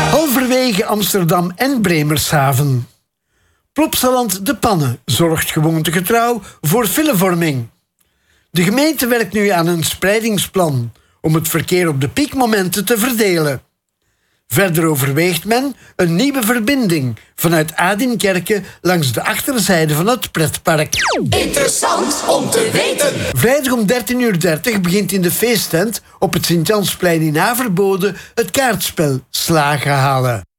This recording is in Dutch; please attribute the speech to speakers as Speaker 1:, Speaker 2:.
Speaker 1: Halverwege Amsterdam en Bremershaven. Plopsaland De Pannen zorgt gewoontegetrouw voor filevorming. De gemeente werkt nu aan een spreidingsplan om het verkeer op de piekmomenten te verdelen. Verder overweegt men een nieuwe verbinding vanuit Adinkerke langs de achterzijde van het pretpark.
Speaker 2: Interessant om te weten.
Speaker 1: Vrijdag om 13:30 begint in de feesttent op het Sint-Jansplein in Averboden het kaartspel Slagen halen.